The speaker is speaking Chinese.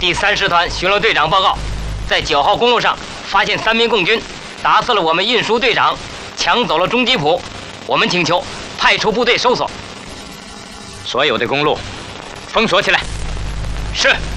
第3师团巡逻队长报告，在9号公路上发现3名共军打死了我们运输队长，抢走了中吉普。我们请求派出部队搜索。 所有的公路封锁起来。 是。